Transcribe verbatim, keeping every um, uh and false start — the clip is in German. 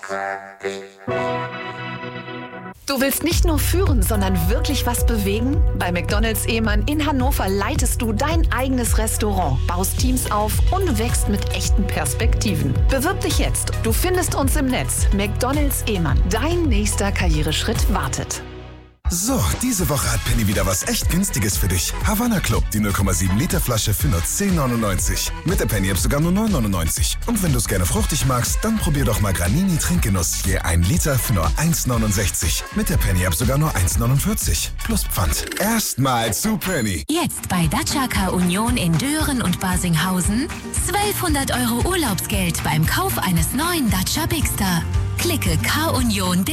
Du willst nicht nur führen, sondern wirklich was bewegen? Bei McDonald's Ehmann in Hannover leitest du dein eigenes Restaurant, baust Teams auf und wächst mit echten Perspektiven. Bewirb dich jetzt. Du findest uns im Netz. McDonald's Ehmann. Dein nächster Karriereschritt wartet. So, diese Woche hat Penny wieder was echt Günstiges für dich. Havanna Club, die null Komma sieben Liter Flasche für nur zehn neunundneunzig. Mit der Penny-App sogar nur neun neunundneunzig. Und wenn du es gerne fruchtig magst, dann probier doch mal Granini Trinkgenuss. Je ein Liter für nur eins neunundsechzig. Mit der Penny-App sogar nur eins neunundvierzig. Plus Pfand. Erstmal zu Penny. Jetzt bei Dacia Car Union in Dören und Barsinghausen zwölfhundert Euro Urlaubsgeld beim Kauf eines neuen Dacia Bigster. Klicke Car Union.